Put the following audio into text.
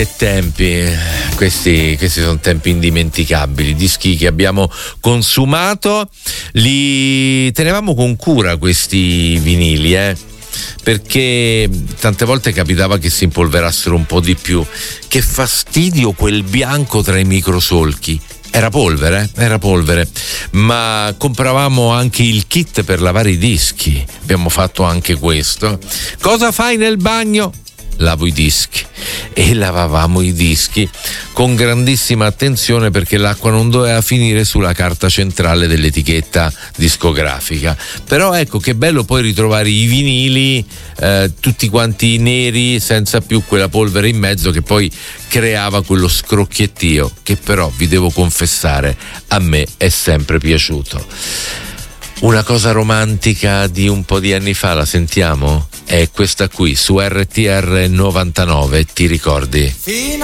Tempi, questi sono tempi indimenticabili, dischi che abbiamo consumato, li tenevamo con cura questi vinili, perché tante volte capitava che si impolverassero un po' di più. Che fastidio quel bianco tra i microsolchi. Era polvere, ma compravamo anche il kit per lavare i dischi, abbiamo fatto anche questo. Cosa fai nel bagno? Lavo i dischi. E lavavamo i dischi con grandissima attenzione, perché l'acqua non doveva finire sulla carta centrale dell'etichetta discografica. Però ecco che bello poi ritrovare i vinili tutti quanti neri, senza più quella polvere in mezzo che poi creava quello scrocchiettio che però, vi devo confessare, a me è sempre piaciuto. Una cosa romantica di un po' di anni fa, la sentiamo? È questa qui su RTR 99, ti ricordi?